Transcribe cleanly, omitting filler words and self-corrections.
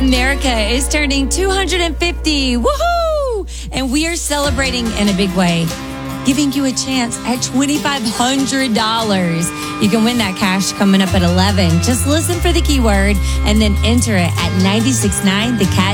America is turning 250. Woohoo! And we are celebrating in a big way, giving you a chance at $2,500. You can win that cash coming up at 11. Just listen for the keyword and then enter it at 96.9 The Cat.